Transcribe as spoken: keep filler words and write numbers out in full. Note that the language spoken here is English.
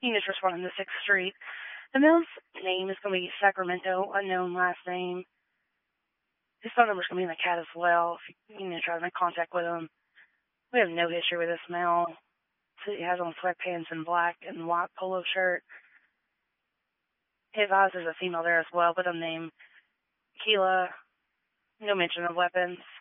Units responding to sixth Street. The male's name is going to be Sacramento, unknown last name. His phone number is going to be in the cat as well, if you need to try to make contact with him. We have no history with this male. So he has on sweatpants and black and white polo shirt. His eyes is a female there as well, but I'm named Keela. No mention of weapons.